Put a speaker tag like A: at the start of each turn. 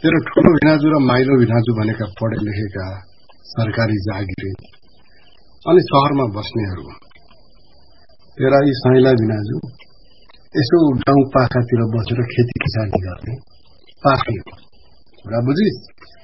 A: तेरो ठुलो भिनाजु र माइलो भिनाजु भनेका पढे लेखेका सरकारी जागिरे अनि शहरमा बस्नेहरू तेरा यी साइला भिनाजु यसो गाउँ पाखातिर बसेर खेती किसानी गर्ने पाखै हो। बुझिस्?